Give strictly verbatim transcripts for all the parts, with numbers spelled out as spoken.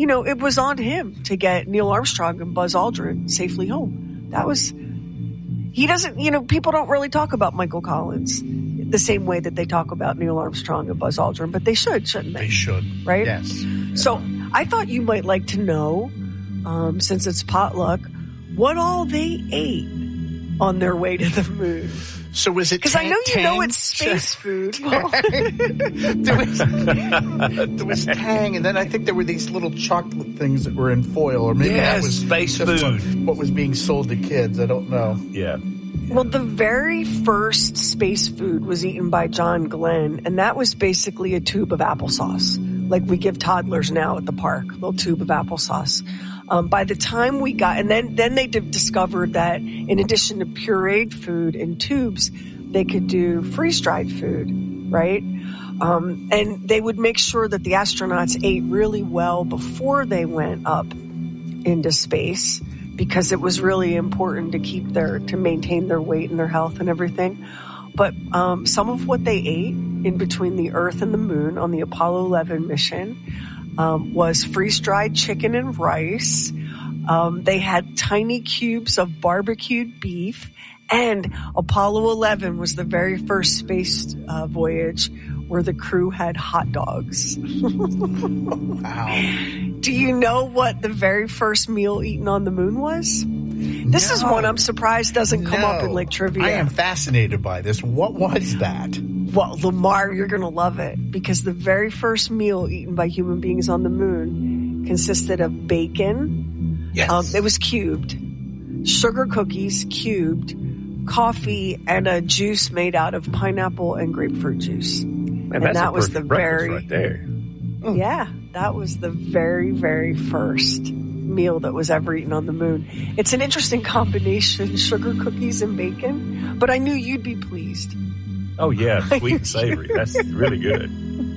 you know, it was on him to get Neil Armstrong and Buzz Aldrin safely home. That was, he doesn't, you know, people don't really talk about Michael Collins the same way that they talk about Neil Armstrong and Buzz Aldrin, but they should, shouldn't they? They should. Right? Yes. So I thought you might like to know, um, since it's potluck, what all they ate on their way to the moon. So was it Because I know you Tang? know it's space food. there, was, there was Tang, and then I think there were these little chocolate things that were in foil, or maybe yes, that was space just food. What, what was being sold to kids. I don't know. Yeah. Well, the very first space food was eaten by John Glenn, and that was basically a tube of applesauce, like we give toddlers now at the park, a little tube of applesauce. Um, by the time we got, and then, then they d- discovered that in addition to pureed food in tubes, they could do freeze-dried food, right? Um, and they would make sure that the astronauts ate really well before they went up into space, because it was really important to keep their, to maintain their weight and their health and everything. But um, some of what they ate in between the Earth and the Moon on the Apollo eleven mission um, was freeze-dried chicken and rice. Um, they had tiny cubes of barbecued beef. And Apollo eleven was the very first space uh, voyage where the crew had hot dogs. Wow. Do you know what the very first meal eaten on the moon was? This No. is one I'm surprised doesn't come No. up in like trivia. I am fascinated by this. What was that? Well, Lamar, you're going to love it, because the very first meal eaten by human beings on the moon consisted of bacon. Yes. Um, it was cubed. Sugar cookies, cubed. Coffee, and a juice made out of pineapple and grapefruit juice. Man, and that's that a was the perfect breakfast very, right there. yeah, that was the very, very first meal that was ever eaten on the moon. It's an interesting combination, sugar cookies and bacon, but I knew you'd be pleased. Oh yeah, sweet and savory. That's really good.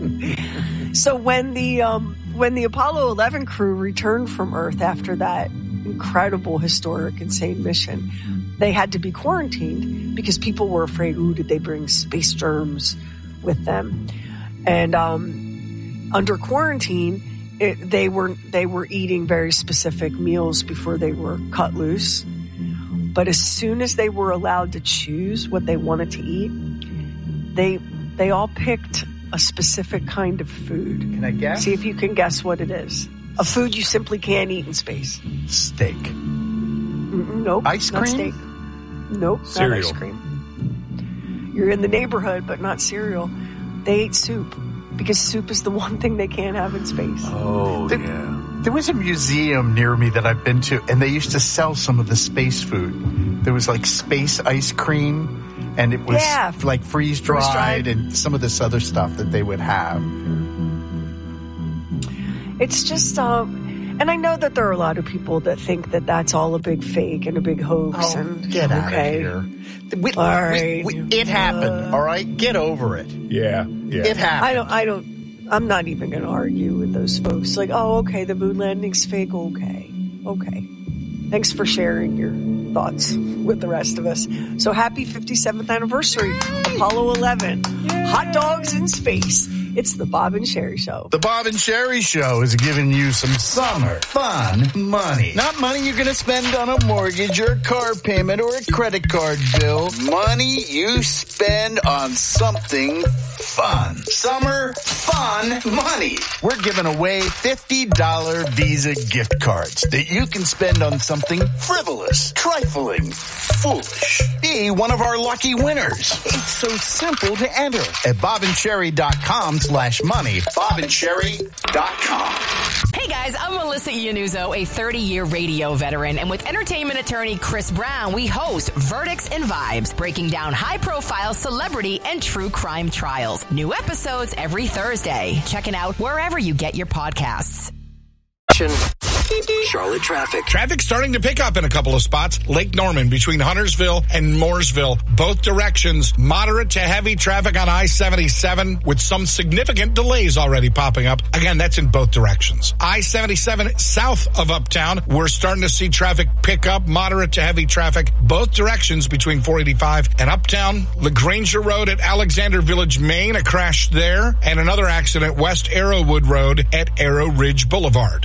So when the um, when the Apollo eleven crew returned from Earth after that incredible, historic, insane mission, they had to be quarantined because people were afraid, ooh, did they bring space germs with them? And um, under quarantine, it, they were they were eating very specific meals before they were cut loose. But as soon as they were allowed to choose what they wanted to eat, they they all picked a specific kind of food. Can I guess? See if you can guess what it is. A food you simply can't eat in space. Steak. Mm-mm, nope. Ice not cream? steak. Nope. Cereal. Not ice cream. You're in the neighborhood, but not cereal. They ate soup because soup is the one thing they can't have in space. Oh The- yeah. There was a museum near me that I've been to, and they used to sell some of the space food. There was like space ice cream, and it was Yeah. like freeze-dried, Freeze-dried. and some of this other stuff that they would have. It's just, um, and I know that there are a lot of people that think that that's all a big fake and a big hoax. Oh, and get out okay. of here. We- All we- right. we- it happened, all right? Get over it. Yeah. Yeah. It happened. I don't, I don't, I'm not even going to argue with those folks. Like, oh, okay, the moon landing's fake. Okay. Okay. Thanks for sharing your thoughts with the rest of us. So happy fifty-seventh anniversary, Apollo eleven. Hot dogs in space. It's the Bob and Sherry Show. The Bob and Sherry Show is giving you some summer fun money. Not money you're going to spend on a mortgage or a car payment or a credit card bill. Money you spend on something fun. Summer fun money. We're giving away fifty dollars Visa gift cards that you can spend on something frivolous, trifling, foolish. Be one of our lucky winners. It's so simple to enter at bobandsherry.com slash money. bobandsherry.com. Hey guys, I'm Melissa Iannuzzo, a thirty-year radio veteran, and with entertainment attorney Chris Brown, we host Verdicts and Vibes, breaking down high-profile celebrity and true crime trials. New episodes every Thursday. Check it out wherever you get your podcasts. Charlotte traffic. Traffic starting to pick up in a couple of spots. Lake Norman between Huntersville and Mooresville. Both directions, moderate to heavy traffic on I seventy-seven with some significant delays already popping up. Again, that's in both directions. I seventy-seven south of Uptown, we're starting to see traffic pick up, moderate to heavy traffic. Both directions between four eighty-five and Uptown. LaGranger Road at Alexander Village, Maine, a crash there. And another accident, West Arrowwood Road at Arrow Ridge Boulevard.